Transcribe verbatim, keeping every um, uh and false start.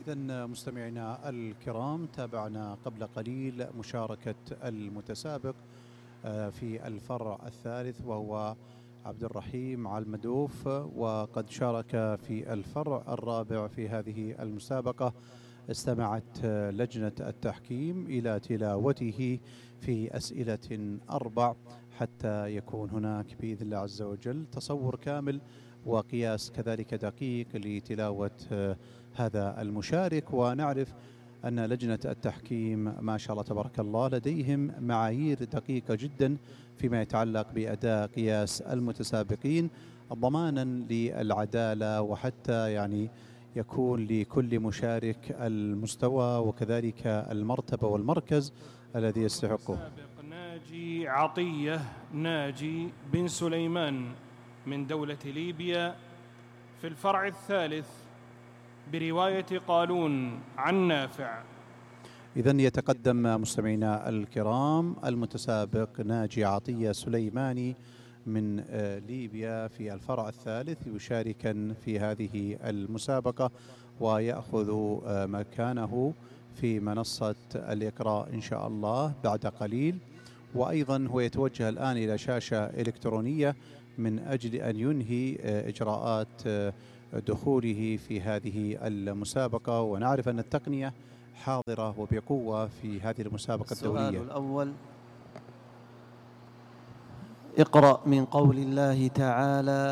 إذن مستمعينا الكرام، تابعنا قبل قليل مشاركة المتسابق في الفرع الثالث وهو عبد الرحيم علمدوف، وقد شارك في الفرع الرابع في هذه المسابقة. استمعت لجنة التحكيم إلى تلاوته في أسئلة أربع حتى يكون هناك بإذن الله عز وجل تصور كامل وقياس كذلك دقيق لتلاوة هذا المشارك. ونعرف أن لجنة التحكيم ما شاء الله تبارك الله لديهم معايير دقيقة جدا فيما يتعلق بأداء قياس المتسابقين ضمانا للعدالة، وحتى يعني يكون لكل مشارك المستوى وكذلك المرتبة والمركز الذي يستحقه. ناجي عطية ناجي بن سليمان من دولة ليبيا في الفرع الثالث برواية قالون عن نافع. إذن يتقدم مستمعينا الكرام المتسابق ناجي عطية سليماني من ليبيا في الفرع الثالث يشاركا في هذه المسابقة ويأخذ مكانه في منصة الإقراء إن شاء الله بعد قليل. وأيضا هو يتوجه الآن إلى شاشة إلكترونية من أجل أن ينهي إجراءات دخوله في هذه المسابقة. ونعرف أن التقنية حاضرة وبقوة في هذه المسابقة الدولية. السؤال الأول: اقرأ من قول الله تعالى: